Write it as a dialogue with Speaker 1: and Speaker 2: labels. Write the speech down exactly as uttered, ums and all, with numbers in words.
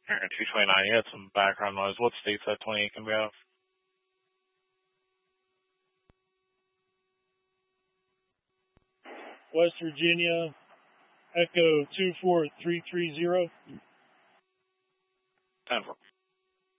Speaker 1: Alright, two twenty-nine, you had some background noise. What state's that twenty-eight can be out of?
Speaker 2: West Virginia, Echo two four three three zero.
Speaker 1: Denver.